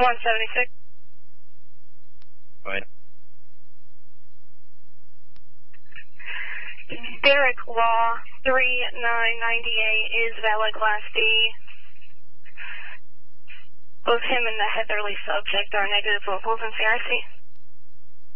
176. Right. Derek Law, 3998 is valid Class D. Both him and the Heatherly subject are negative locals in CRC.